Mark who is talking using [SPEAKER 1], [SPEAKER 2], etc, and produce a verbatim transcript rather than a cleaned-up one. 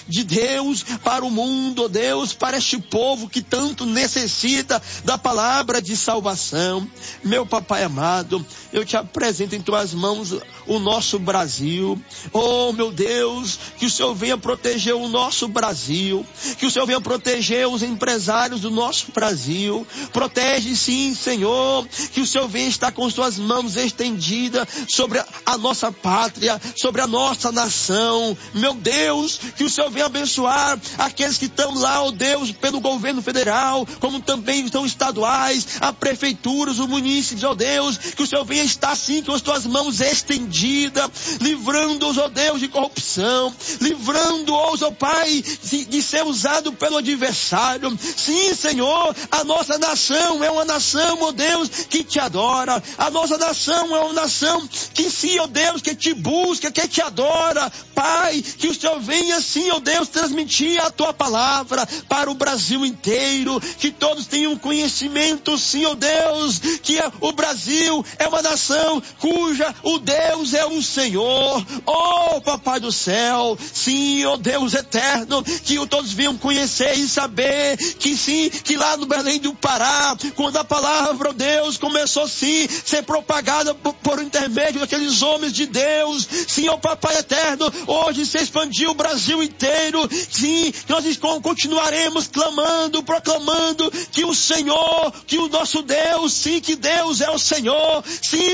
[SPEAKER 1] de Deus para o mundo, ó Deus, para este povo que tanto necessita da palavra de salvação. Meu papai amado, eu te apresento em tuas mãos o nosso Brasil. Oh, meu Deus, que o Senhor venha proteger o nosso Brasil, que o Senhor venha proteger os empresários do nosso Brasil. Protege sim, Senhor, que o Senhor venha estar com suas mãos estendidas sobre a nossa pátria, sobre a nossa nação. Meu Deus, que o Senhor venha abençoar aqueles que estão lá, ó Deus, pelo governo federal, como também estão estaduais, a prefeituras, os munícipes, ó Deus, que o Senhor venha estar sim com as tuas mãos estendidas, livrando-os, ó Deus, de corrupção, livrando-os, ó Pai, de, de ser usado pelo adversário. Sim, Senhor, a nossa nação é uma nação, ó Deus, que te adora. A nossa nação é uma nação que sim, ó Deus, que te busca, que te adora. Pai, que o Senhor venha sim, ó Deus, transmitir a tua palavra para o Brasil inteiro, que todos tenham conhecimento, sim, ó Deus, que o Brasil é uma nação cuja o Deus é o Senhor. Oh, papai do céu, sim, ó Deus eterno, que todos venham conhecer e saber que sim, que lá no Belém do Pará, quando a palavra, ó Deus, começou sim a ser propagada por, por intermédio daqueles homens de Deus, sim, ó papai eterno, hoje se expandiu o Brasil inteiro. Sim, nós continuaremos clamando, proclamando que o Senhor, que o nosso Deus, sim, que Deus é o Senhor. Sim,